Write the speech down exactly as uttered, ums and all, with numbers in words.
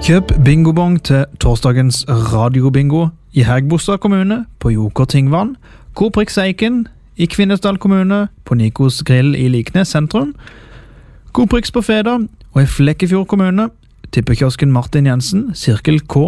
Kjøp bingobong til torsdagens radiobingo i Hægebostad kommune på Joker Tingvann, Coop Riksseiken i Kvinesdal kommune på Nikos Grill i Liknes sentrum, Coop Riks på Feda og i Flekkefjord kommune, tippekiosken Martin Jensen, Sirkel K